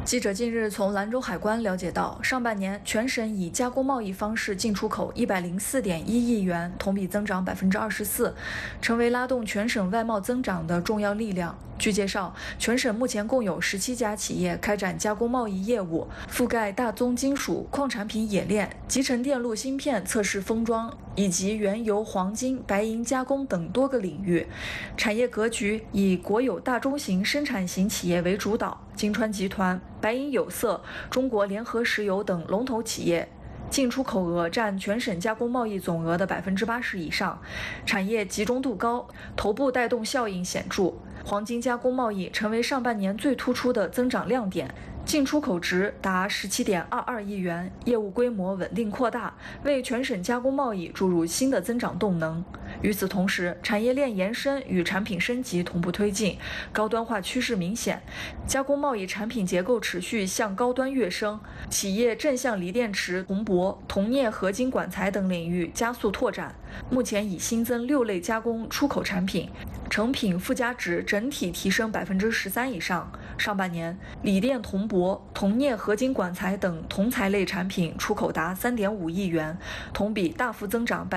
记者近日从兰州海关了解到，上半年全省以加工贸易方式进出口104.1亿元，同比增长24%，成为拉动全省外贸增长的重要力量。据介绍，全省目前共有17家企业开展加工贸易业务，覆盖大宗金属、矿产品冶炼、集成电路芯片测试封装以及原油、黄金、白银加工等多个领域。产业格局以国有大中型生产型企业为主导，金川集团、白银有色、中国联合石油等龙头企业。进出口额占全省加工贸易总额的80%以上，产业集中度高，头部带动效应显著。黄金加工贸易成为上半年最突出的增长亮点，进出口值达17.22亿元，业务规模稳定扩大，为全省加工贸易注入新的增长动能。与此同时，产业链延伸与产品升级同步推进，高端化趋势明显，加工贸易产品结构持续向高端跃升，企业正向锂电池、铜箔、铜镍合金管材等领域加速拓展。目前已新增6类加工出口产品，成品附加值整体提升13%以上。上半年，锂电、铜箔、铜镍合金管材等铜材类产品出口达3.5亿元，同比大幅增长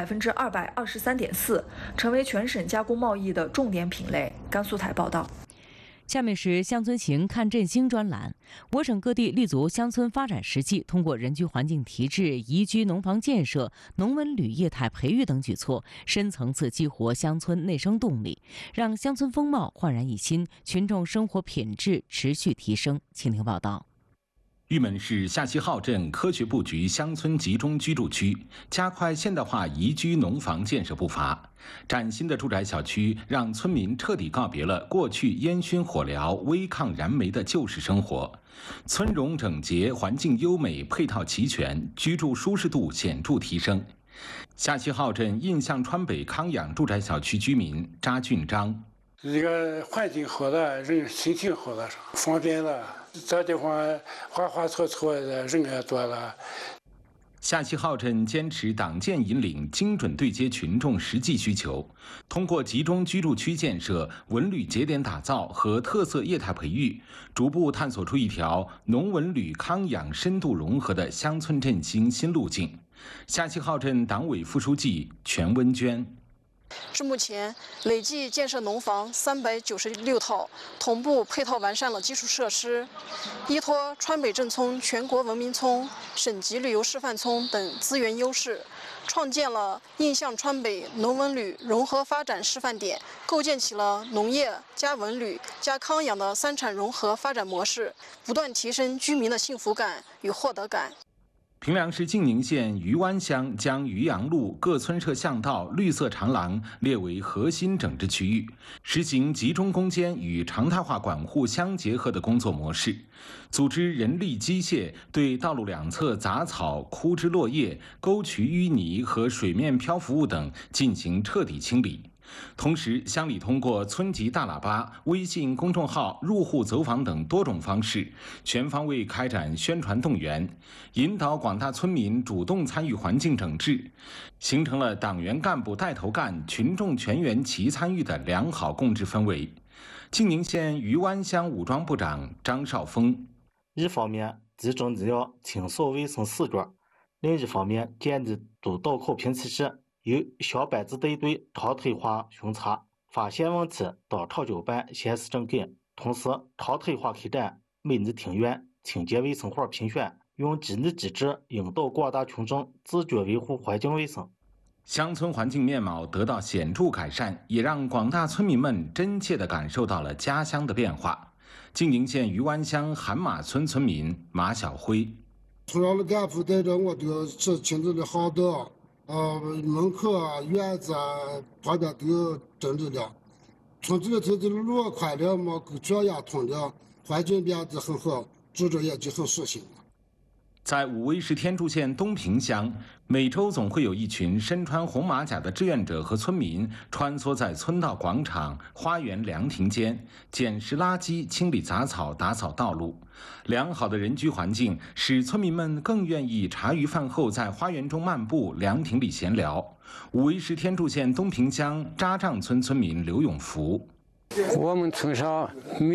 223.4%，成为全省加工贸易的重点品类。甘肃台报道。 下面是乡村行看振兴专栏。我省各地立足乡村发展实际，通过人居环境提质、宜居农房建设、农文旅业态培育等举措，深层次激活乡村内生动力，让乡村风貌焕然一新，群众生活品质持续提升。请听报道。 玉门市下溪号镇科学布局乡村集中居住区，加快现代化宜居农房建设步伐。崭新的住宅小区让村民彻底告别了过去烟熏火燎、微炕燃煤的旧式生活，村容整洁，环境优美，配套齐全，居住舒适度显著提升。下溪号镇印象川北康养住宅小区居民查俊章： 这个环境好了，人心情好了，方便了。这地方花花草草的，人也多了。 下溪号镇坚持党建引领，精准对接群众实际需求，通过集中居住区建设、文旅节点打造和特色业态培育，逐步探索出一条农文旅康养深度融合的乡村振兴新路径。下溪号镇党委副书记全温娟： 至目前，累计建设农房396套，同步配套完善了基础设施。依托川北镇村全国文明村、省级旅游示范村等资源优势，创建了印象川北农文旅融合发展示范点，构建起了农业加文旅加康养的3产融合发展模式，不断提升居民的幸福感与获得感。 平凉市晋宁县余湾乡将余杨路各村设巷道、绿色长廊列为核心整治区域，实行集中攻坚与常态化管护相结合的工作模式，组织人力机械对道路两侧杂草、枯枝落叶、沟渠淤泥和水面漂浮物等进行彻底清理。同时，乡里通过村级大喇叭、微信公众号、入户走访等多种方式，全方位开展宣传动员，引导广大村民主动参与环境整治，形成了党员干部带头干、群众全员齐参与的良好共治氛围。晋宁县余湾乡武装部长张少峰： 一方面集中力量清扫卫生死角，另一方面建立堵道口评测室，由小班子带队常态化巡查，发现问题当场就办，限时整改。同时，常态化开展每日庭院清洁卫生环评选，用激励机制引导广大群众自觉维护环境卫生。 乡村环境面貌得到显著改善，也让广大村民们真切地感受到了家乡的变化。晋宁县余湾乡韩马村村民马小辉： 村上的干部带着我都是亲自的好的。门口啊、院子啊旁边都有整治的，村子里头的路宽了嘛，脚也通的，环境变得很好，住着也就很舒心。 在武威市天柱县东平乡，每周总会有一群身穿红马甲的志愿者和村民穿梭在村道广场、花园凉亭间，捡拾垃圾、清理杂草、打扫道路。良好的人居环境使村民们更愿意茶余饭后在花园中漫步、凉亭里闲聊。武威市天柱县东平乡扎帐村村民刘永福： 我们村上